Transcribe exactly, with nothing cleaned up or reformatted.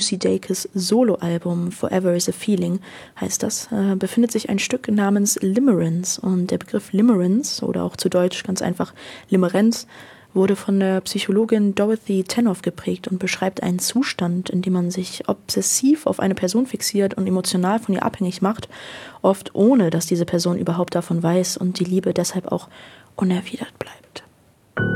Lucy Dacus Soloalbum Forever is a Feeling, heißt das, äh, befindet sich ein Stück namens Limerence. Und der Begriff Limerence, oder auch zu Deutsch ganz einfach Limerenz, wurde von der Psychologin Dorothy Tennov geprägt und beschreibt einen Zustand, in dem man sich obsessiv auf eine Person fixiert und emotional von ihr abhängig macht, oft ohne, dass diese Person überhaupt davon weiß und die Liebe deshalb auch unerwidert bleibt.